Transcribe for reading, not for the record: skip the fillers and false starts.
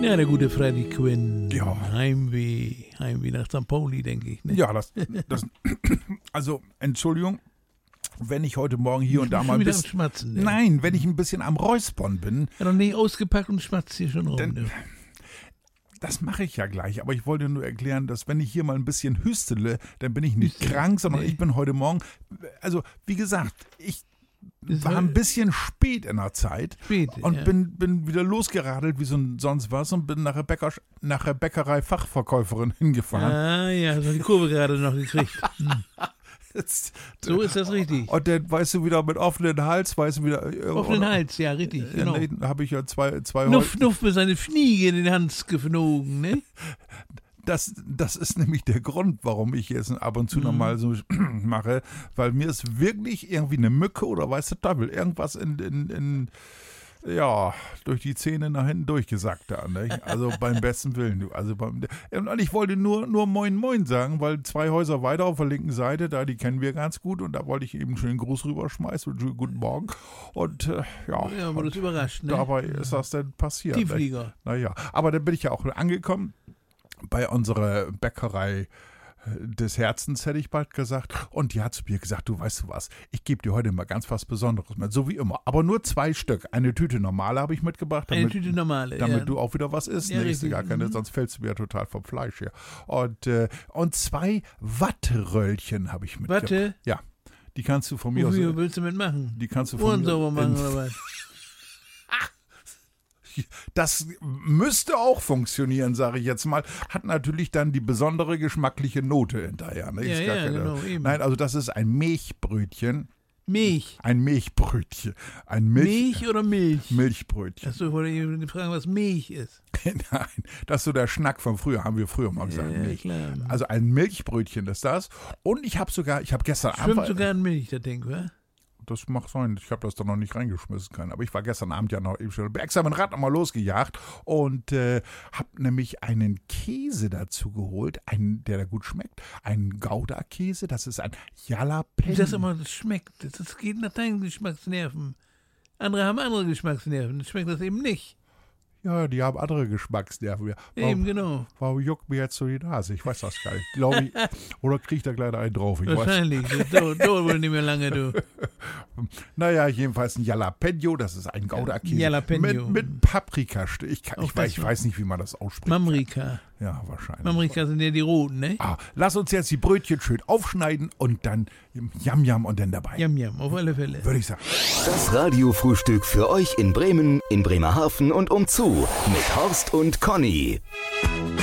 Ja, der gute Freddie Quinn. Ja. Heimweh nach St. Pauli, denke ich. Ne? Ja, also, Entschuldigung, wenn ich heute Morgen hier und da mal ein bisschen... Schmatzen, ne? Nein, wenn ich ein bisschen am Räuspern bin... Ja, noch nicht ausgepackt und schmatzt hier schon rum. Denn, das mache ich ja gleich, aber ich wollte nur erklären, dass wenn ich hier mal ein bisschen hüstele, dann bin ich nicht krank, sondern ich bin heute Morgen... Also, wie gesagt, ich war ein bisschen spät in der Zeit und bin wieder losgeradelt wie sonst was und bin nach der Bäckerei-Fachverkäuferin hingefahren. Ah ja, so die Kurve gerade noch gekriegt. So ist das richtig. Und dann, weißt du, wieder mit offenen Hals, offenen Hals, ja, richtig, genau. Dann habe ich ja zwei Nuff mit seine Fliege in den Hans geflogen, ne? Das ist nämlich der Grund, warum ich jetzt ab und zu nochmal so mache, weil mir ist wirklich irgendwie eine Mücke oder weiß der Teufel, irgendwas durch die Zähne nach hinten durchgesackt da, ne? Also beim besten Willen. Und ich wollte nur Moin Moin sagen, weil 2 Häuser weiter auf der linken Seite, die kennen wir ganz gut und da wollte ich eben schon den Gruß rüberschmeißen und guten Morgen. Und ja, wurde das überrascht, ne? Dabei ist das dann passiert. Tiefflieger. Ne? Naja, aber dann bin ich ja auch angekommen bei unserer Bäckerei des Herzens, hätte ich bald gesagt. Und die hat zu mir gesagt, du weißt du was, ich gebe dir heute mal ganz was Besonderes mit, so wie immer. Aber nur 2 Stück. Eine Tüte normale habe ich mitgebracht. Damit du auch wieder was isst. Ja, Nächste gar keine, sonst fällst du mir total vom Fleisch hier. Und 2 Watteröllchen habe ich mitgebracht. Watte? Ja. Die kannst du von mir aus... Wofür willst du mitmachen? Die kannst du von Ohren sauber machen oder was? Das müsste auch funktionieren, sage ich jetzt mal. Hat natürlich dann die besondere geschmackliche Note hinterher. Ne? Genau, eben. Nein, also das ist ein Milchbrötchen. Milch? Ein Milchbrötchen. Milch oder Milch? Milchbrötchen. Achso, ich wollte fragen, was Milch ist. Nein, das ist so der Schnack von früher, haben wir früher mal gesagt. Ja, Milch. klar. Also ein Milchbrötchen ist das. Und ich habe gestern Abend... Schwimmt sogar in Milch, das Ding, wa? Das mag sein, ich habe das da noch nicht reingeschmissen können. Aber ich war gestern Abend ja noch eben schon extra mit dem Rad nochmal losgejagt und habe nämlich einen Käse dazu geholt, der da gut schmeckt. Ein Gouda-Käse, das ist ein Jalapeno. Das schmeckt, das geht nach deinen Geschmacksnerven. Andere haben andere Geschmacksnerven, dann schmeckt das eben nicht. Ja, die haben andere Geschmacksnerven. Eben, genau. Warum juckt mir jetzt so die Nase? Ich weiß das gar nicht. Glaube ich. Oder kriegt da gleich einen drauf? Wahrscheinlich. Dauert wohl nicht mehr lange, du. Naja, jedenfalls ein Jalapeno. Das ist ein Gouda-Käse. Jalapeno. Mit Paprikastück. Ich weiß nicht, wie man das ausspricht. Mamrika. Ja, wahrscheinlich. Mamrika sind ja die roten, ne? Lass uns jetzt die Brötchen schön aufschneiden und dann Yam-Yam und dann dabei. Yam-Yam, auf alle Fälle. Würde ich sagen. Das Radiofrühstück für euch in Bremen, in Bremerhaven und umzu mit Horst und Conny.